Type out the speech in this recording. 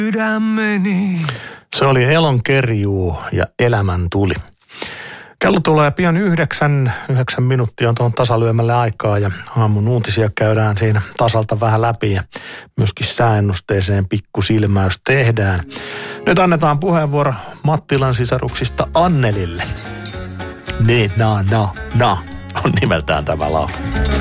Sydämeni. Se oli Elon Kerjuu ja Elämän tuli. Kello tulee pian 9 minuuttia on tuon tasalyömälle aikaa ja aamun uutisia käydään siinä tasalta vähän läpi ja myöskin sääennusteeseen pikkusilmäys tehdään. Nyt annetaan puheenvuoro Mattilan sisaruksista Annelille. Niin, on nimeltään tämä laulu.